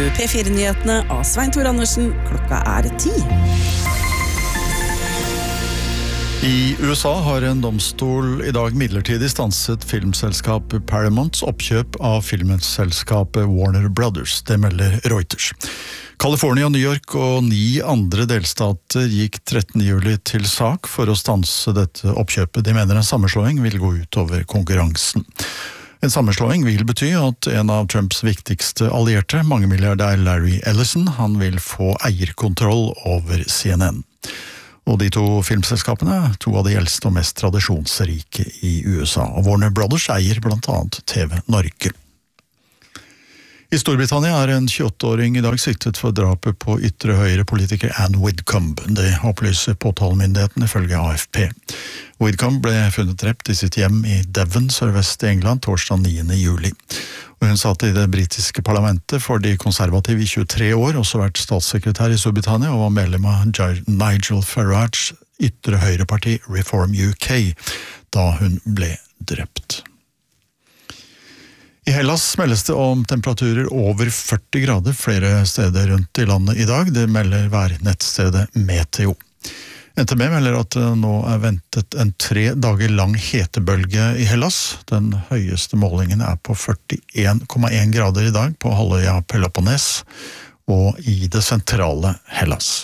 P4-nyhetene av Svein Tore Andersen. Klokka 10. I USA har en domstol I dag midlertidig stanset filmselskapet Paramounts oppkjøp av filmselskapet Warner Brothers, det melder Reuters. California, New York og 9 andre delstater gikk 13. juli til sak for å stanse dette oppkjøpet. De mener en sammenslåing vil gå ut over konkurransen. En sammenslåing vil bety at en av Trumps viktigste allierte, mangemilliardær Larry Ellison, han vil få eierkontroll over CNN. Og de 2 filmselskapene 2 av de eldste og mest tradisjonsrike I USA. Og Warner Brothers eier blant annet TV Norge. I Storbritannia en 28-åring I dag siktet for drapet på ytre høyre politiker Anne Widdecombe. Det opplyser påtalemyndigheten ifølge AFP. Widdecombe ble funnet drept I sitt hjem I Devon, sørvest I England, torsdag 9. juli. Og hun satt I det britiske parlamentet for de konservative I 23 år, også vært statssekretær I Storbritannia og var medlem av Nigel Farage ytre høyreparti Reform UK, da hun ble drept. I Hellas meldes det om temperaturer over 40 grader flere steder rundt I landet I dag, det melder værnettstedet Meteo. NTB melder at det nå ventet en 3 dager lang hetebølge I Hellas. Den høyeste målingen på 41,1 grader I dag på halvøya Peloponnes og I det sentrale Hellas.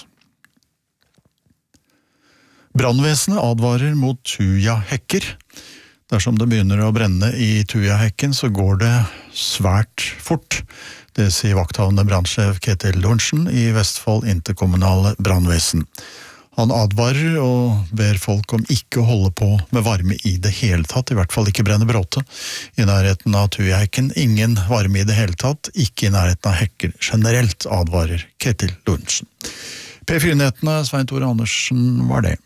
Brandvesenet advarer mot tujahekker. Dersom det begynner å brenne I tujahekken, så går det svært fort. Det sier vakthavende brannsjef Ketil Lorentzen I Vestfold interkommunale brandvesen. Han advarer og ber folk om ikke å holde på med varme I det hele tatt, I hvert fall ikke brenne bråte. I nærheten av tujahekken, ingen varme I det hele tatt, ikke I nærheten av hekker generelt, advarer Ketil Lorentzen. P4-nyhetene, Svein Tore Andersen var det.